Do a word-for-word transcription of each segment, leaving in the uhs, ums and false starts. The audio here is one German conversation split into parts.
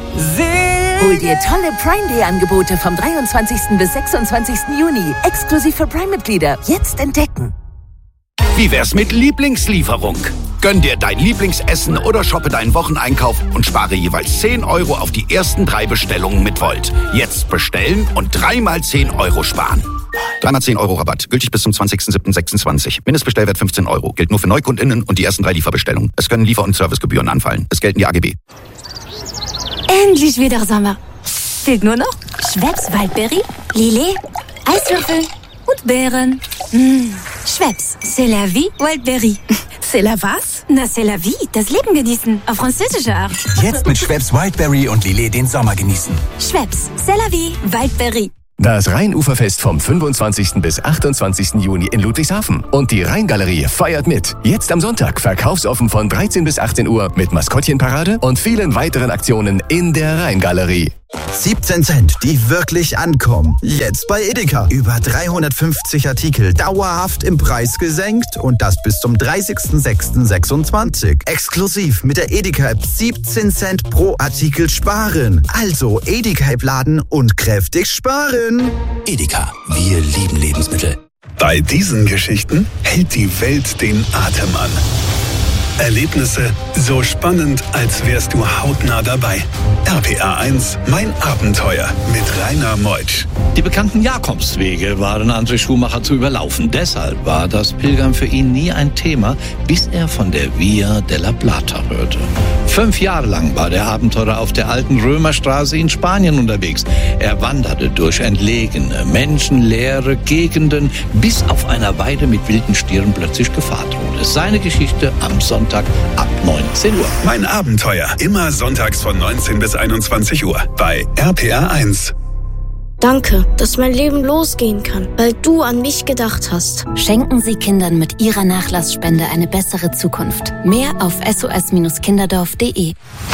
Hol dir tolle Prime Day Angebote vom dreiundzwanzigsten bis sechsundzwanzigsten Juni. Exklusiv für Prime-Mitglieder. Jetzt entdecken. Wie wär's mit Lieblingslieferung? Gönn dir dein Lieblingsessen oder shoppe deinen Wocheneinkauf und spare jeweils zehn Euro auf die ersten drei Bestellungen mit Volt. Jetzt bestellen und dreimal zehn Euro sparen. Dreimal zehn Euro Rabatt. Gültig bis zum zwanzigsten siebten sechsundzwanzig. Mindestbestellwert fünfzehn Euro. Gilt nur für NeukundInnen und die ersten drei Lieferbestellungen. Es können Liefer- und Servicegebühren anfallen. Es gelten die A G B. Endlich wieder Sommer. Fehlt nur noch Schweppes Waldbeere, Lillet, Eiswürfel und Beeren. Mmh. Schweppes, c'est la vie, Wildberry. C'est la was? Na, c'est la vie, das Leben genießen, auf französische Art. Jetzt mit Schweppes Wildberry und Lillet den Sommer genießen. Schweppes, c'est la vie, Wildberry. Das Rheinuferfest vom fünfundzwanzigsten bis achtundzwanzigsten Juni in Ludwigshafen. Und die Rheingalerie feiert mit. Jetzt am Sonntag verkaufsoffen von dreizehn bis achtzehn Uhr mit Maskottchenparade und vielen weiteren Aktionen in der Rheingalerie. siebzehn Cent, die wirklich ankommen. Jetzt bei Edeka. Über dreihundertfünfzig Artikel dauerhaft im Preis gesenkt und das bis zum dreißigsten sechsten sechsundzwanzig. Exklusiv mit der Edeka-App siebzehn Cent pro Artikel sparen. Also Edeka-App laden und kräftig sparen. Edeka, wir lieben Lebensmittel. Bei diesen Geschichten hält die Welt den Atem an. Erlebnisse so spannend, als wärst du hautnah dabei. R P R eins, mein Abenteuer mit Rainer Meutsch. Die bekannten Jakobswege waren André Schumacher zu überlaufen. Deshalb war das Pilgern für ihn nie ein Thema, bis er von der Via della Plata hörte. Fünf Jahre lang war der Abenteurer auf der alten Römerstraße in Spanien unterwegs. Er wanderte durch entlegene, menschenleere Gegenden, bis auf einer Weide mit wilden Stieren plötzlich Gefahr drohte. Seine Geschichte am Sonntag ab neunzehn Uhr. Mein Abenteuer, immer sonntags von neunzehn bis einundzwanzig Uhr bei R P R eins. Danke, dass mein Leben losgehen kann, weil du an mich gedacht hast. Schenken Sie Kindern mit Ihrer Nachlassspende eine bessere Zukunft. Mehr auf s o s kinderdorf punkt d e.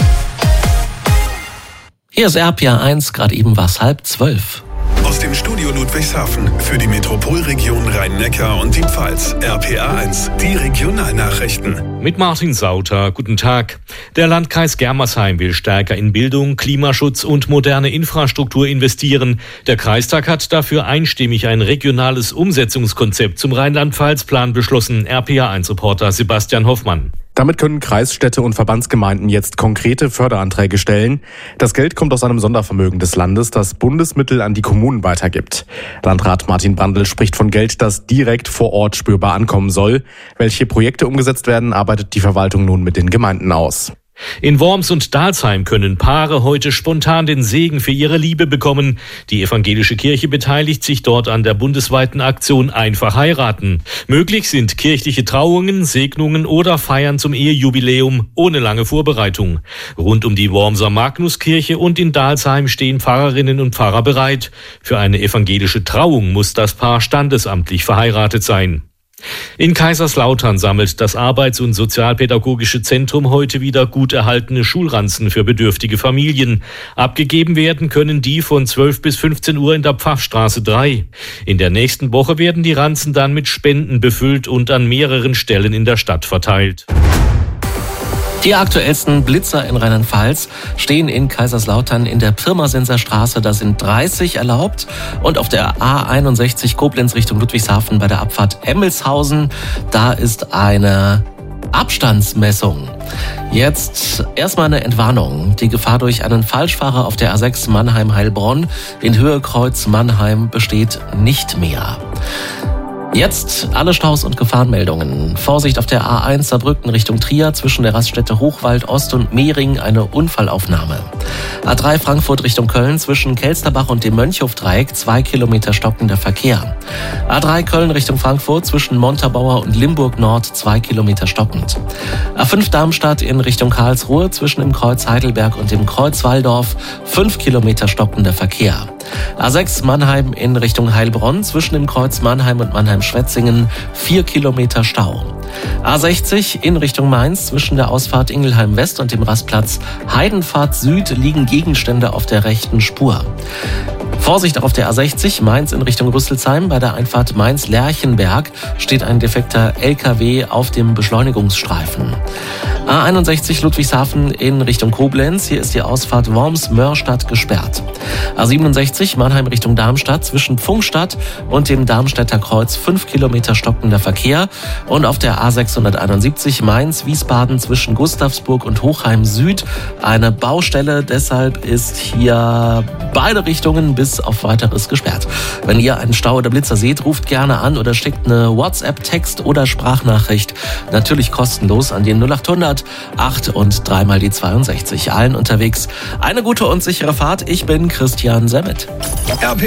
Hier ist R P R eins, gerade eben war es halb zwölf. Aus dem Studio Ludwigshafen für die Metropolregion Rhein-Neckar und die Pfalz. R P R eins, die Regionalnachrichten. Mit Martin Sauter, guten Tag. Der Landkreis Germersheim will stärker in Bildung, Klimaschutz und moderne Infrastruktur investieren. Der Kreistag hat dafür einstimmig ein regionales Umsetzungskonzept zum Rheinland-Pfalz-Plan beschlossen. R P R eins-Reporter Sebastian Hoffmann. Damit können Kreisstädte und Verbandsgemeinden jetzt konkrete Förderanträge stellen. Das Geld kommt aus einem Sondervermögen des Landes, das Bundesmittel an die Kommunen weitergibt. Landrat Martin Brandl spricht von Geld, das direkt vor Ort spürbar ankommen soll. Welche Projekte umgesetzt werden, arbeitet die Verwaltung nun mit den Gemeinden aus. In Worms und Dalsheim können Paare heute spontan den Segen für ihre Liebe bekommen. Die evangelische Kirche beteiligt sich dort an der bundesweiten Aktion Einfach heiraten. Möglich sind kirchliche Trauungen, Segnungen oder Feiern zum Ehejubiläum ohne lange Vorbereitung. Rund um die Wormser Magnuskirche und in Dalsheim stehen Pfarrerinnen und Pfarrer bereit. Für eine evangelische Trauung muss das Paar standesamtlich verheiratet sein. In Kaiserslautern sammelt das Arbeits- und Sozialpädagogische Zentrum heute wieder gut erhaltene Schulranzen für bedürftige Familien. Abgegeben werden können die von zwölf bis fünfzehn Uhr in der Pfaffstraße drei. In der nächsten Woche werden die Ranzen dann mit Spenden befüllt und an mehreren Stellen in der Stadt verteilt. Die aktuellsten Blitzer in Rheinland-Pfalz stehen in Kaiserslautern in der Pirmasenser Straße. Da sind dreißig erlaubt. Und auf der A einundsechzig Koblenz Richtung Ludwigshafen bei der Abfahrt Emmelshausen, da ist eine Abstandsmessung. Jetzt erstmal eine Entwarnung. Die Gefahr durch einen Falschfahrer auf der A sechs Mannheim-Heilbronn in Höhe Kreuz Mannheim besteht nicht mehr. Jetzt alle Staus und Gefahrenmeldungen. Vorsicht auf der A eins Saarbrücken Richtung Trier zwischen der Raststätte Hochwald Ost und Mehring eine Unfallaufnahme. A drei Frankfurt Richtung Köln zwischen Kelsterbach und dem Mönchhofdreieck zwei Kilometer stockender Verkehr. A drei Köln Richtung Frankfurt zwischen Montabaur und Limburg Nord zwei Kilometer stockend. A fünf Darmstadt in Richtung Karlsruhe zwischen dem Kreuz Heidelberg und dem Kreuz Walldorf fünf Kilometer stockender Verkehr. A sechs Mannheim in Richtung Heilbronn zwischen dem Kreuz Mannheim und Mannheim-Schwetzingen vier Kilometer Stau. A sechzig in Richtung Mainz zwischen der Ausfahrt Ingelheim West und dem Rastplatz Heidenfahrt Süd liegen Gegenstände auf der rechten Spur. Vorsicht auch auf der A sechzig, Mainz in Richtung Rüsselsheim. Bei der Einfahrt Mainz-Lerchenberg steht ein defekter L K W auf dem Beschleunigungsstreifen. A einundsechzig Ludwigshafen in Richtung Koblenz. Hier ist die Ausfahrt Worms-Mörstadt gesperrt. A siebenundsechzig Mannheim Richtung Darmstadt. Zwischen Pfungstadt und dem Darmstädter Kreuz fünf Kilometer stockender Verkehr. Und auf der A sechshunderteinundsiebzig Mainz-Wiesbaden zwischen Gustavsburg und Hochheim Süd eine Baustelle. Deshalb ist hier beide Richtungen bis auf Weiteres gesperrt. Wenn ihr einen Stau oder Blitzer seht, ruft gerne an oder schickt eine WhatsApp-Text oder Sprachnachricht. Natürlich kostenlos an den null achthundert acht und dreimal die zweiundsechzig. Allen unterwegs eine gute und sichere Fahrt. Ich bin Christian Semmet.